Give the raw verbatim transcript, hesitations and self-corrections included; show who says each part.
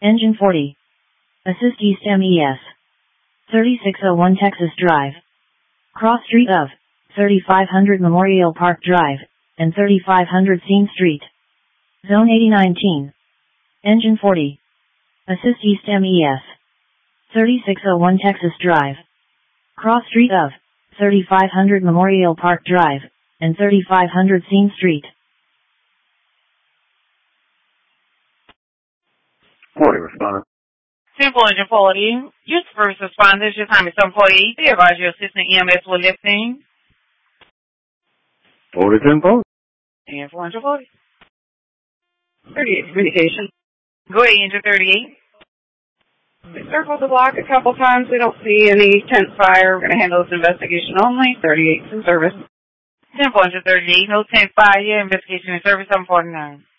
Speaker 1: Engine forty. Assist East M E S. thirty-six oh one Texas Drive. Cross street of thirty-five hundred Memorial Park Drive and thirty-five hundred Scene Street. Zone eighty nineteen. Engine forty. Assist East M E S. thirty-six oh one Texas Drive. Cross street of thirty-five hundred Memorial Park Drive and thirty-five hundred Scene Street.
Speaker 2: forty respondent.
Speaker 3: Simple Engine forty. Your first responders, your time is seven forty-eight. They advise your assistant E M S will lifting.
Speaker 2: forty ten forty.
Speaker 3: And four forty.
Speaker 4: thirty-eight communication.
Speaker 3: Go ahead, Engine thirty-eight.
Speaker 4: We circled the block a couple times. We don't see any tent fire. We're going to handle this investigation only. thirty-eight's in service.
Speaker 3: Simple Engine thirty-eight. No tent fire. Investigation in service seven forty-nine.